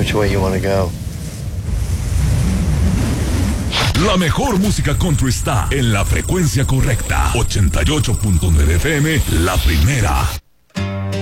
which way you want to go. La mejor música country está en la frecuencia correcta. 88.9 FM, la primera.